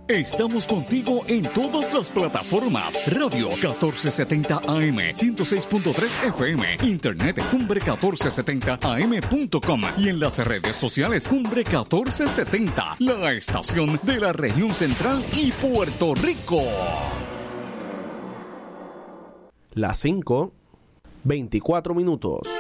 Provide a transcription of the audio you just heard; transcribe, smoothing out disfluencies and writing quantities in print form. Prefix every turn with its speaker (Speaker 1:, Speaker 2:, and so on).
Speaker 1: Estamos contigo en todas las plataformas. Radio 1470 AM, 106.3 FM, Internet Cumbre1470am.com y en las redes sociales Cumbre 1470, la estación de la región central y Puerto Rico.
Speaker 2: Las 5:24.